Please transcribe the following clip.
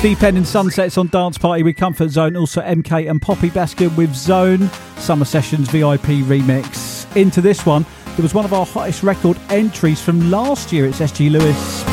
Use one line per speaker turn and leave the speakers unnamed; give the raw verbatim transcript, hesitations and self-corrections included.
Deep End and Sunsets on Dance Party with Comfort Zone. Also M K and Poppy Baskin with Zone. Summer Sessions V I P remix. Into this one, there was one of our hottest record entries from last year. It's S G Lewis.